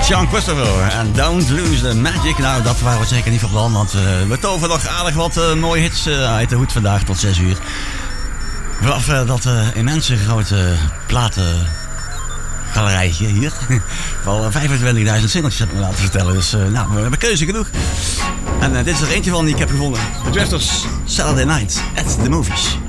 Sean Christopher en Don't Lose the Magic. Nou, dat waren we zeker niet van plan, want we toveren nog aardig wat mooie hits uit de hoed vandaag tot 6 uur. Vanaf dat immense grote platengalerijtje hier. Van 25.000 singeltjes heb ik me laten vertellen. Dus nou, we hebben keuze genoeg. En dit is er eentje van die ik heb gevonden. The Drifters, Saturday Night at the Movies.